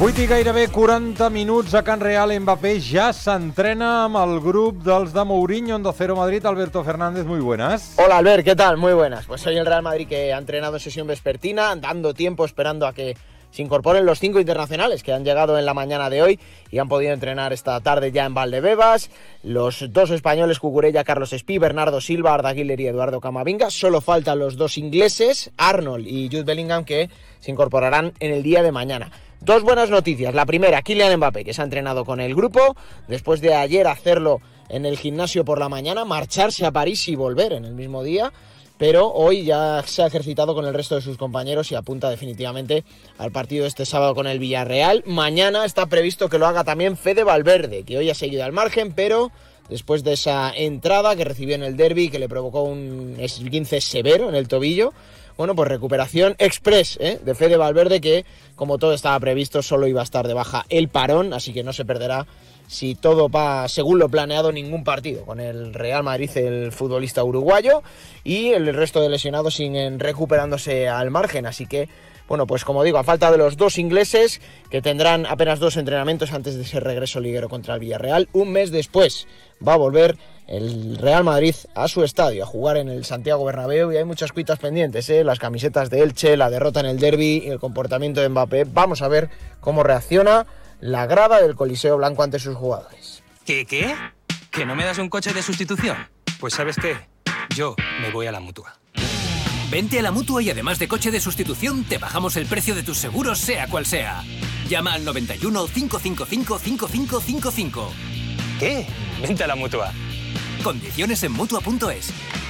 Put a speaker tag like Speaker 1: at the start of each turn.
Speaker 1: 8 i gairebé 40 minuts a Can Real. Mbappé ya s'entrena amb el grup dels de Mourinho, Onda Cero Madrid. Alberto Fernández, muy buenas.
Speaker 2: Hola Albert, ¿qué tal? Muy buenas. Pues hoy el Real Madrid que ha entrenado en sesión vespertina, dando tiempo, esperando a que se incorporen los 5 internacionales que han llegado en la mañana de hoy y han podido entrenar esta tarde ya en Valdebebas. Los 2 españoles, Cucurella, Carlos Espí, Bernardo Silva, Arda Güler y Eduardo Camavinga. Solo faltan los 2 ingleses, Arnold y Jude Bellingham, que se incorporarán en el día de mañana. 2 buenas noticias. La primera, Kylian Mbappé, que se ha entrenado con el grupo, después de ayer hacerlo en el gimnasio por la mañana, marcharse a París y volver en el mismo día, pero hoy ya se ha ejercitado con el resto de sus compañeros y apunta definitivamente al partido este sábado con el Villarreal. Mañana está previsto que lo haga también Fede Valverde, que hoy ha seguido al margen, pero después de esa entrada que recibió en el derbi, que le provocó un esguince severo en el tobillo, bueno, pues recuperación express de Fede Valverde, que como todo estaba previsto solo iba a estar de baja el parón, así que no se perderá, si todo va según lo planeado, ningún partido con el Real Madrid, el futbolista uruguayo, y el resto de lesionados siguen recuperándose al margen, así que bueno, pues como digo, a falta de los 2 ingleses, que tendrán apenas 2 entrenamientos antes de ese regreso liguero contra el Villarreal, un mes después va a volver el Real Madrid a su estadio, a jugar en el Santiago Bernabéu, y hay muchas cuitas pendientes, las camisetas de Elche, la derrota en el derbi y el comportamiento de Mbappé. Vamos a ver cómo reacciona la grada del Coliseo Blanco ante sus jugadores.
Speaker 3: ¿Qué? ¿Que no me das un coche de sustitución? Pues ¿sabes qué? Yo me voy a la Mutua.
Speaker 4: Vente a la Mutua y además de coche de sustitución, te bajamos el precio de tus seguros, sea cual sea. Llama al 91 555 5555.
Speaker 3: ¿Qué? Vente a la Mutua.
Speaker 4: Condiciones en Mutua.es.